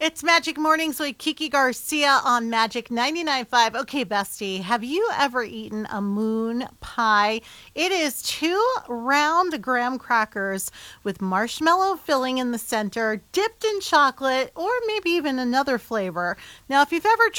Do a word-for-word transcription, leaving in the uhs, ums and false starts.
It's Magic Mornings with Kiki Garcia on Magic ninety-nine point five. Okay, bestie, have you ever eaten a moon pie? It is two round graham crackers with marshmallow filling in the center, dipped in chocolate, or maybe even another flavor. Now, if you've ever